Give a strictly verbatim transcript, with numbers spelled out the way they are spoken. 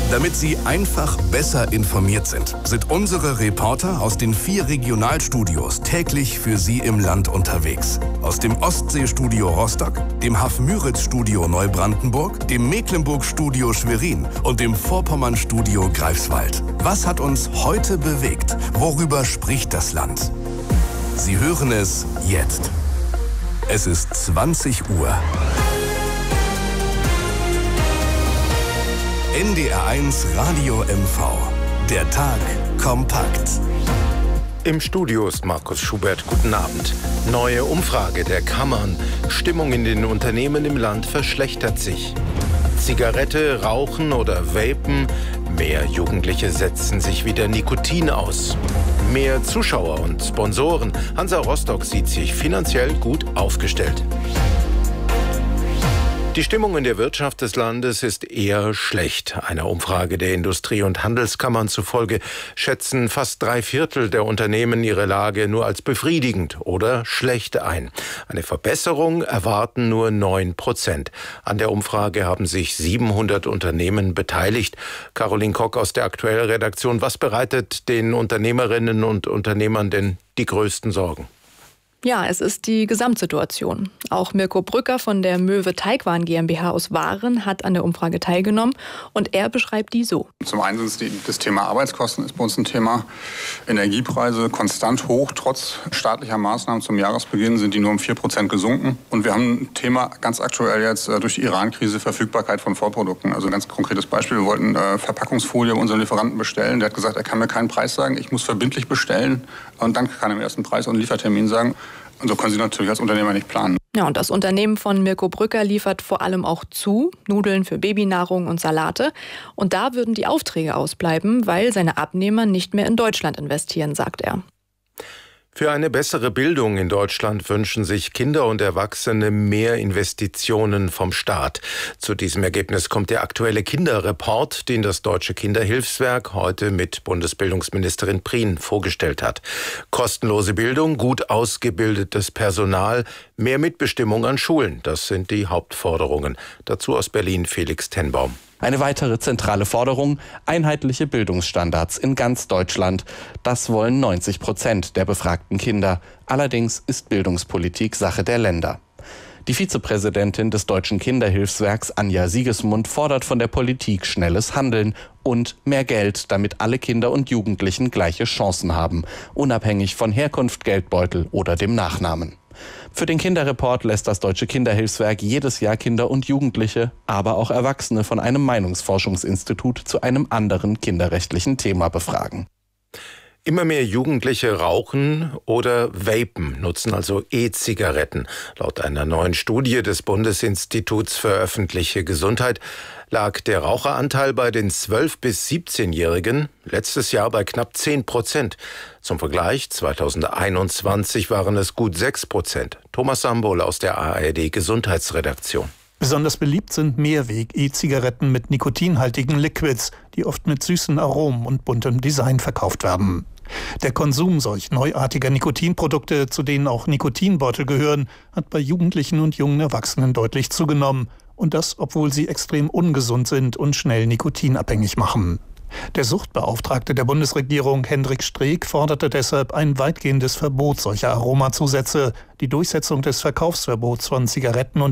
Damit Sie einfach besser informiert sind, sind unsere Reporter aus den vier Regionalstudios täglich für Sie im Land unterwegs. Aus dem Ostseestudio Rostock, dem Hafmüritz-Studio Neubrandenburg, dem Mecklenburg-Studio Schwerin und dem Vorpommern-Studio Greifswald. Was hat uns heute bewegt? Worüber spricht das Land? Sie hören es jetzt. Es ist zwanzig Uhr. N D R eins Radio M V. Der Tag kompakt. Im Studio ist Markus Schubert. Guten Abend. Neue Umfrage der Kammern. Stimmung in den Unternehmen im Land verschlechtert sich. Zigarette, Rauchen oder Vapen. Mehr Jugendliche setzen sich wieder Nikotin aus. Mehr Zuschauer und Sponsoren. Hansa Rostock sieht sich finanziell gut aufgestellt. Die Stimmung in der Wirtschaft des Landes ist eher schlecht. Einer Umfrage der Industrie- und Handelskammern zufolge schätzen fast drei Viertel der Unternehmen ihre Lage nur als befriedigend oder schlecht ein. Eine Verbesserung erwarten nur neun Prozent. An der Umfrage haben sich siebenhundert Unternehmen beteiligt. Caroline Kock aus der Aktuellen Redaktion. Was bereitet den Unternehmerinnen und Unternehmern denn die größten Sorgen? Ja, es ist die Gesamtsituation. Auch Mirko Brücker von der Möwe Teigwaren GmbH aus Waren hat an der Umfrage teilgenommen und er beschreibt die so. Zum einen ist die, das Thema Arbeitskosten ist bei uns ein Thema. Energiepreise konstant hoch. Trotz staatlicher Maßnahmen zum Jahresbeginn sind die nur um vier Prozent gesunken. Und wir haben ein Thema ganz aktuell jetzt durch die Iran-Krise, Verfügbarkeit von Vorprodukten. Also ein ganz konkretes Beispiel. Wir wollten äh, Verpackungsfolie bei unseren Lieferanten bestellen. Der hat gesagt, er kann mir keinen Preis sagen. Ich muss verbindlich bestellen. Und dann kann er mir erst einen Preis und einen Liefertermin sagen. Und so können Sie natürlich als Unternehmer nicht planen. Ja, und das Unternehmen von Mirko Brücker liefert vor allem auch zu, Nudeln für Babynahrung und Salate. Und da würden die Aufträge ausbleiben, weil seine Abnehmer nicht mehr in Deutschland investieren, sagt er. Für eine bessere Bildung in Deutschland wünschen sich Kinder und Erwachsene mehr Investitionen vom Staat. Zu diesem Ergebnis kommt der aktuelle Kinderreport, den das Deutsche Kinderhilfswerk heute mit Bundesbildungsministerin Prien vorgestellt hat. Kostenlose Bildung, gut ausgebildetes Personal, mehr Mitbestimmung an Schulen, das sind die Hauptforderungen. Dazu aus Berlin Felix Tenbaum. Eine weitere zentrale Forderung, einheitliche Bildungsstandards in ganz Deutschland. Das wollen neunzig Prozent der befragten Kinder. Allerdings ist Bildungspolitik Sache der Länder. Die Vizepräsidentin des Deutschen Kinderhilfswerks, Anja Siegesmund, fordert von der Politik schnelles Handeln und mehr Geld, damit alle Kinder und Jugendlichen gleiche Chancen haben, unabhängig von Herkunft, Geldbeutel oder dem Nachnamen. Für den Kinderreport lässt das Deutsche Kinderhilfswerk jedes Jahr Kinder und Jugendliche, aber auch Erwachsene von einem Meinungsforschungsinstitut zu einem anderen kinderrechtlichen Thema befragen. Immer mehr Jugendliche rauchen oder vapen, nutzen also E-Zigaretten. Laut einer neuen Studie des Bundesinstituts für öffentliche Gesundheit lag der Raucheranteil bei den zwölf- bis siebzehnjährigen letztes Jahr bei knapp zehn Prozent. Zum Vergleich, zweitausendeinundzwanzig waren es gut sechs Prozent. Thomas Sambol aus der A R D-Gesundheitsredaktion. Besonders beliebt sind Mehrweg-E-Zigaretten mit nikotinhaltigen Liquids, die oft mit süßen Aromen und buntem Design verkauft werden. Der Konsum solch neuartiger Nikotinprodukte, zu denen auch Nikotinbeutel gehören, hat bei Jugendlichen und jungen Erwachsenen deutlich zugenommen. Und das, obwohl sie extrem ungesund sind und schnell nikotinabhängig machen. Der Suchtbeauftragte der Bundesregierung, Hendrik Streeck, forderte deshalb ein weitgehendes Verbot solcher Aromazusätze, die Durchsetzung des Verkaufsverbots von Zigaretten und